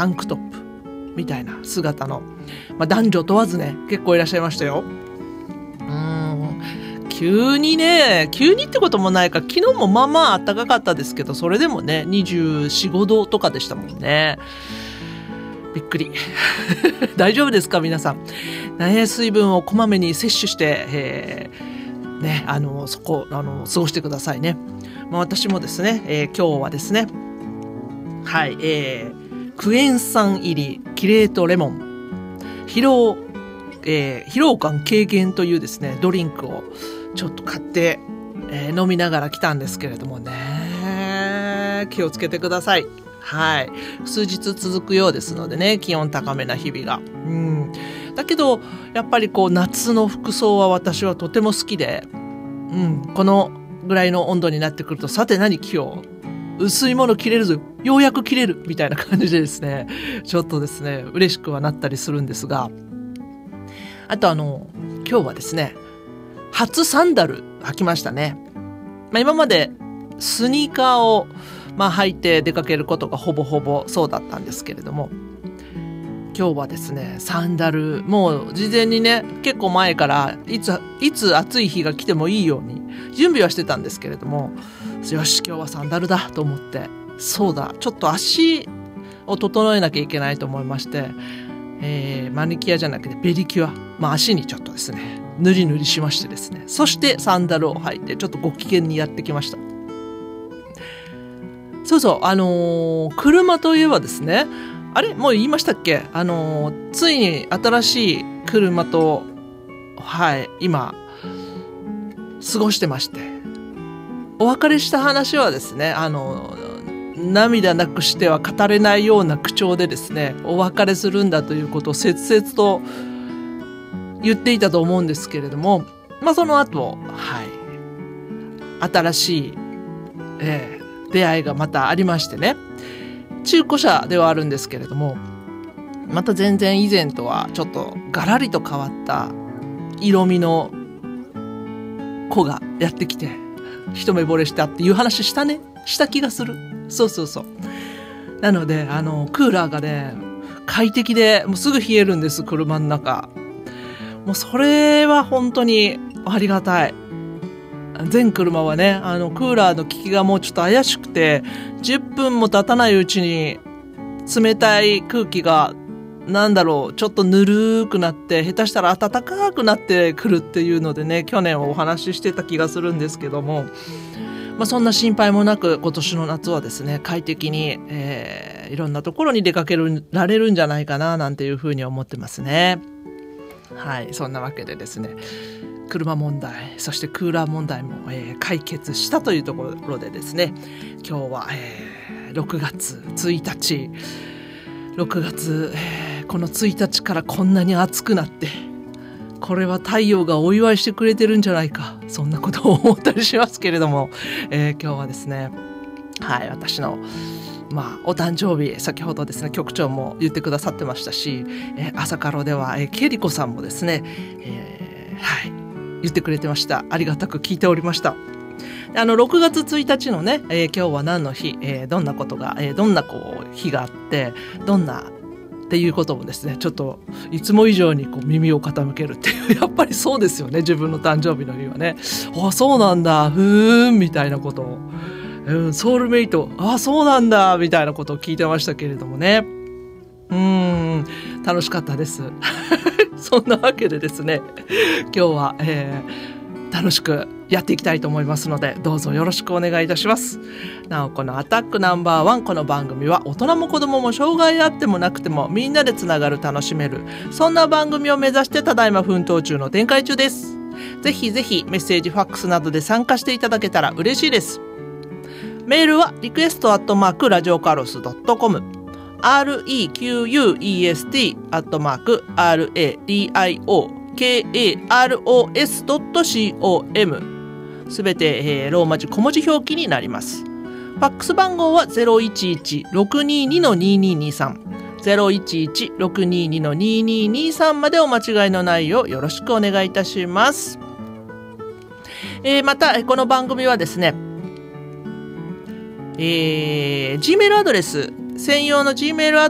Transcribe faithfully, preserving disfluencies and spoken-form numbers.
タンクトップみたいな姿の、まあ、男女問わずね結構いらっしゃいましたよ。うーん急にね急にってこともないか、昨日もまあまあ暖かかったですけど、それでもねにじゅうよん、ごどとかでしたもんね。びっくり大丈夫ですか皆さん、ね、水分をこまめに摂取して、えーね、あのそこあの過ごしてくださいね。まあ、私もですね、えー、今日はですねはい、えー、クエン酸入りキレートレモン疲労、えー、疲労感軽減というですねドリンクをちょっと買って、えー、飲みながら来たんですけれどもね、気をつけてください。はい、数日続くようですのでね、気温高めな日々が、うん、だけどやっぱりこう夏の服装は私はとても好きで、うん、このぐらいの温度になってくると、さて何着よう、薄いもの着れるぞ、ようやく着れるみたいな感じでですね、ちょっとですね嬉しくはなったりするんですが、あとあの今日はですね初サンダル履きましたね。まあ、今までスニーカーをまあ履いて出かけることがほぼほぼそうだったんですけれども、今日はですねサンダル、もう事前にね結構前からいついつ暑い日が来てもいいように準備はしてたんですけれども、よし今日はサンダルだと思って、そうだちょっと足を整えなきゃいけないと思いまして、えー、マニキュアじゃなくてペディキュア、まあ、足にちょっとですね塗り塗りしましてですね、そしてサンダルを履いてちょっとご機嫌にやってきました。そうそうあのー、車といえばですね、あれもう言いましたっけ、あのー、ついに新しい車とはい今過ごしてまして、お別れした話はですね、あの涙なくしては語れないような口調でですねお別れするんだということを切々と言っていたと思うんですけれども、まあその後はい新しい、えー出会いがまたありましてね、中古車ではあるんですけれども、また全然以前とはちょっとガラリと変わった色味の子がやってきて一目惚れしたっていう話したねした気がする。そうそうそう。なのであのクーラーがね快適で、もうすぐ冷えるんです車の中。もうそれは本当にありがたい。全車はねあのクーラーの効きがもうちょっと怪しくて、じゅっぷんも経たないうちに冷たい空気がなんだろうちょっとぬるーくなって、下手したら暖かくなってくるっていうのでね、去年はお話ししてた気がするんですけども、まあ、そんな心配もなく今年の夏はですね快適に、えー、いろんなところに出かけられるんじゃないかななんていうふうに思ってますね。はい、そんなわけでですね車問題そしてクーラー問題も、えー、解決したというところでですね、今日は、えー、ろくがつついたちろくがつ、えー、このついたちからこんなに暑くなって、これは太陽がお祝いしてくれてるんじゃないか、そんなことを思ったりしますけれども、えー、今日はですねはい私のまあ、お誕生日、先ほどですね局長も言ってくださってましたし、えー、朝からでは、えー、ケリコさんもですね、えー、はい言ってくれてました。ありがたく聞いておりました。あのろくがつついたちのね、えー、今日は何の日、えー、どんなことが、えー、どんなこう日があってどんなっていうこともですねちょっといつも以上にこう耳を傾けるっていう、やっぱりそうですよね、自分の誕生日の日はね、あそうなんだふーんみたいなことを、うん、ソウルメイトあそうなんだみたいなことを聞いてましたけれどもね、うーん楽しかったですそんなわけでですね今日は、えー、楽しくやっていきたいと思いますので、どうぞよろしくお願いいたします。なおこのアタックナンバーワン、この番組は大人も子供も障害あってもなくてもみんなでつながる楽しめる、そんな番組を目指してただいま奮闘中の展開中です。ぜひぜひメッセージファックスなどで参加していただけたら嬉しいです。メールはリクエストアットマークラジオカロスドットコム アールイーキューユーイーエスティー アットマーク アールエーディーアイオーケーエーアールオーエスドットコム すべて、えー、ローマ字小文字表記になります。ファックス番号は ゼロいちいちろくにーにーにーにーにーさん ゼロいちいちろくにーにーにーにーにーさん までお間違いのないようよろしくお願いいたします。えー、またこの番組はですね、えー、Gmail アドレス専用の Gmail ア